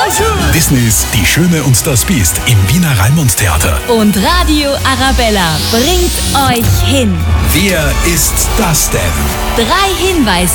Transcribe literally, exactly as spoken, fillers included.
Disneys Die Schöne und das Biest im Wiener Raimundtheater. Und Radio Arabella bringt euch hin. Wer ist das denn? Drei Hinweise